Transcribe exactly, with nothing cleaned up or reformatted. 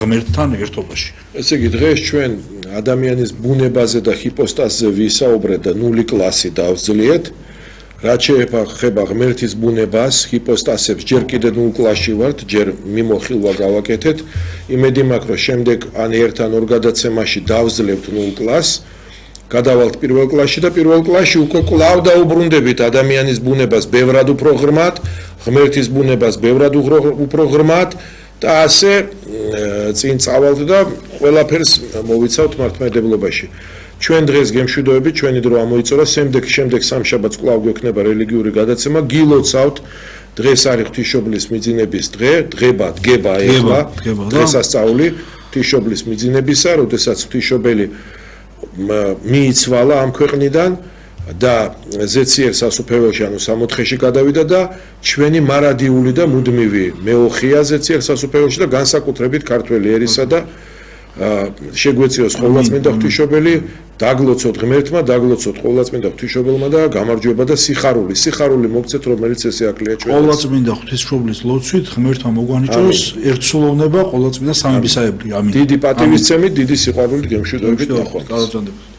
ღმერთთან ერთობაში. ესე იგი დღეს ჩვენ ადამიანის ბუნებაზე და ჰიპოსტაზზე ვისაუბრეთ და ნული კლასი დავძლიეთ. რაც შეეხება ღმერთის ბუნებას, ჰიპოსტაზებს ჯერ კიდე ნულ კლასში ვართ, ჯერ მიმოხილვა გავაკეთეთ. იმედი მაქვს, რომ შემდეგ ან ერთ ან ორ გადაცემაში დავძლებთ ნულ კლასს. გადავალთ პირველ კლასში და პირველ კლასში უკვე კვლავ დაუბრუნდებით ადამიანის ბუნებას ბევრად უფრო ღრმად, ღმერთის ბუნებას ბევრად უფრო ღრმად და ასე წინ წავალთ და ყველაფერს მოვიცავთ მართლმადიდებლობაში. ჩვენ დღეს გემშვიდობებით, ჩვენი დრო ამოიწურა, შემდეგ შემდეგ სამშაბათს კვლავ გვექნება რელიგიური გადაცემა. გილოცავთ, დღეს არის ღვთისმშობლის მიძინების დღე, დღება, დგება ეხლა, დღესასწაული ღვთისმშობლის მიძინებისა, როდესაც ღვთისმშობელი მიიცვალა ამ ქვეყნიდან და ზეციერ სასუფეველში, ანუ სამოთხეში გადავიდა და ჩვენი მარადიული და მუდმივი მეოხია ზეციერ სასუფეველში და განსაკუთრებით ქართველი ერისა და შეგვეციოს ყოვლადწმინდა ღვთისმშობელი, დაგლოცოთ ღმერთმა, დაგლოცოთ ყოვლადწმინდა ღვთისმშობელმა და გამარჯვება და სიხარული, სიხარული მოგცეთ, რომელიც ესე აკლია ჩვენ. ყოვლადწმინდა ღვთისმშობლის ლოცვით ღმერთმა მოგვანიჭოს ერთსულოვნება, ყოვლადწმინდა სამებისაებრი. ამინ. დიდი პატივისცემით, დიდი სიყვარულით გემშვიდობებით ნახვამდის.